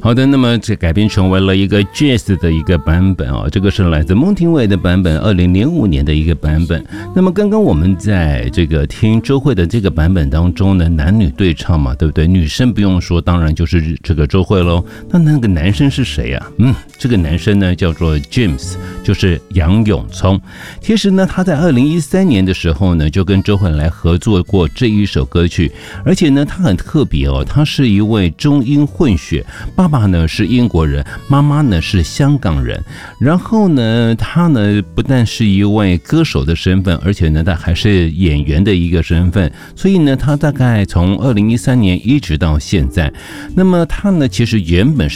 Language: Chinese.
好的，那么这改编成为了一个 jazz 的一个版本哦，这个是来自孟庭苇的版本，2005年的一个版本。那么刚刚我们在这个听周蕙的这个版本当中呢，男女对唱嘛，对不对？女生不用说，当然就是这个周蕙喽。那个男生是谁啊？这个男生呢叫做 James， 就是杨永聪。其实呢，他在2013年的时候呢，就跟周蕙来合作过这一首歌曲，而且呢，他很特别哦，他是一位中英混血，爸爸呢是英国人，妈妈呢是香港人。然后呢，他呢不但是一位歌手的身份，而且呢，他还是演员的一个身份。所以呢，他大概从2013年一直到现在，那么他呢，其实原本是